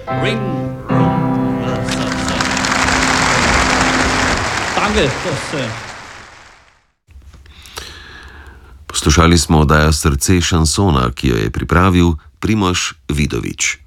Ring round the sunset. Danke, Poslušali smo oddajo Srce šansona, ki jo je pripravil Primož Vidovič.